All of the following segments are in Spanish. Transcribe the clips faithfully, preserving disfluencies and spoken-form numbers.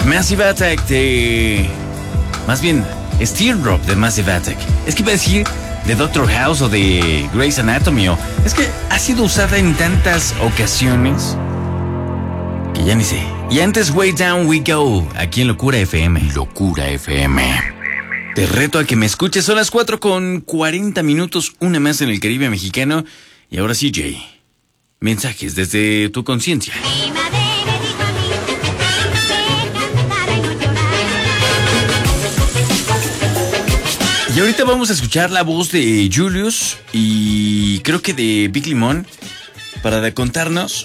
Massive Attack de... Más bien, Steel Drop de Massive Attack. Es que iba a decir de Doctor House o de Grey's Anatomy. O... Es que ha sido usada en tantas ocasiones que ya ni sé. Y antes, Way Down We Go, aquí en Locura F M. Locura F M. Te reto a que me escuches. Son las cuatro con cuarenta minutos, una más en el Caribe mexicano. Y ahora sí, Jay. Mensajes desde tu conciencia. Y ahorita vamos a escuchar la voz de Julius y creo que de Big Limón para contarnos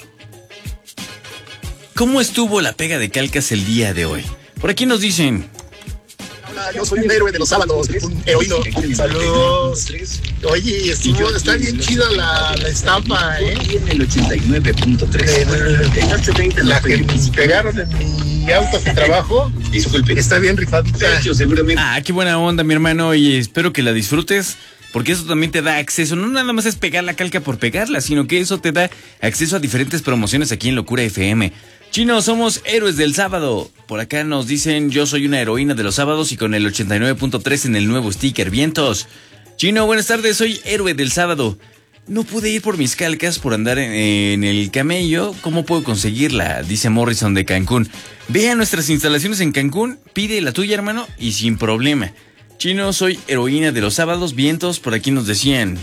cómo estuvo la pega de calcas el día de hoy. Por aquí nos dicen... Hola, yo soy un héroe de los sábados, un heroíno. Saludos. Oye, estuvo, está bien chida la, la estampa, ¿eh? En el ochenta y nueve punto tres. La que pegaron en mi auto de trabajo. Disculpe. Está bien rifadita. Seguramente. Ah, qué buena onda, mi hermano, y espero que la disfrutes, porque eso también te da acceso, no nada más es pegar la calca por pegarla, sino que eso te da acceso a diferentes promociones aquí en Locura F M. Chino, somos héroes del sábado. Por acá nos dicen, yo soy una heroína de los sábados y con el ochenta y nueve punto tres en el nuevo sticker. Vientos. Chino, buenas tardes, soy héroe del sábado. No pude ir por mis calcas por andar en, en el camello. ¿Cómo puedo conseguirla? Dice Morrison de Cancún. Ve a nuestras instalaciones en Cancún, pide la tuya, hermano, y sin problema. Chino, soy heroína de los sábados. Vientos, por aquí nos decían.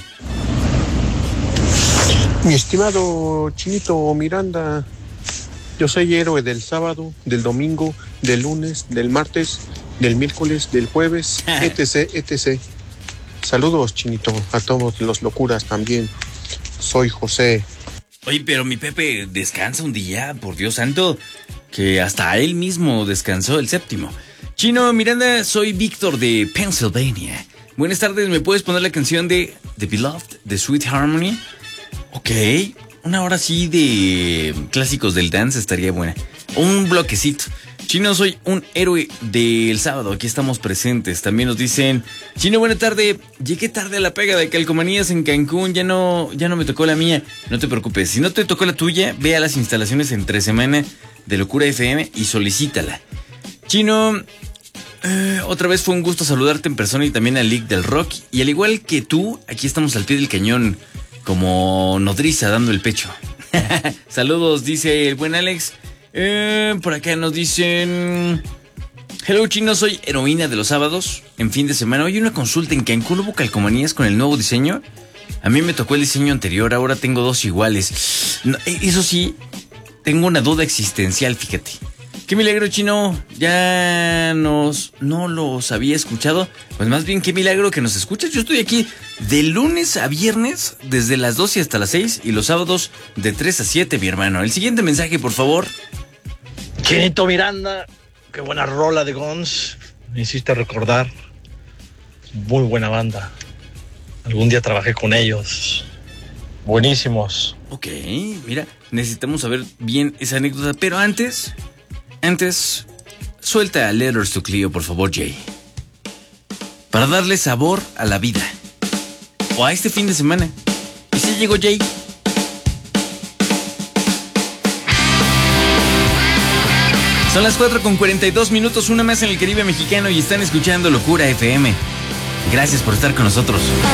Mi estimado Chinito Miranda, yo soy héroe del sábado, del domingo, del lunes, del martes, del miércoles, del jueves, etc, etcétera. Saludos, Chinito, a todos los locuras también. Soy José. Oye, pero mi Pepe descansa un día, por Dios santo, que hasta él mismo descansó el séptimo. Chino Miranda, soy Víctor de Pennsylvania. Buenas tardes, ¿me puedes poner la canción de The Beloved, de Sweet Harmony? Ok, una hora así de clásicos del dance estaría buena. Un bloquecito. Chino, soy un héroe del sábado, aquí estamos presentes. También nos dicen, Chino, buena tarde, llegué tarde a la pega de calcomanías en Cancún, ya no, ya no me tocó la mía. No te preocupes, si no te tocó la tuya, ve a las instalaciones entre semana de Locura F M y solicítala. Chino, eh, otra vez fue un gusto saludarte en persona y también al League del Rock. Y al igual que tú, aquí estamos al pie del cañón, como nodriza dando el pecho. Saludos, dice el buen Alex. Eh, por acá nos dicen, hello Chino, soy heroína de los sábados en fin de semana. Hoy una consulta en Cancún, hubo calcomanías con el nuevo diseño. A mí me tocó el diseño anterior, ahora tengo dos iguales. No, eso sí, tengo una duda existencial, fíjate. Qué milagro, Chino, ya nos no los había escuchado. Pues más bien qué milagro que nos escuchas. Yo estoy aquí de lunes a viernes desde las doce hasta las seis y los sábados de tres a siete, mi hermano. El siguiente mensaje, por favor. Chinito Miranda, qué buena rola de Guns, me hiciste recordar, muy buena banda, algún día trabajé con ellos, buenísimos. Ok, mira, necesitamos saber bien esa anécdota, pero antes, antes, suelta Letters to Cleo, por favor, Jay, para darle sabor a la vida, o a este fin de semana. ¿Y si llegó Jay? Son las cuatro con cuarenta y dos minutos, una más en el Caribe mexicano y están escuchando Locura F M. Gracias por estar con nosotros.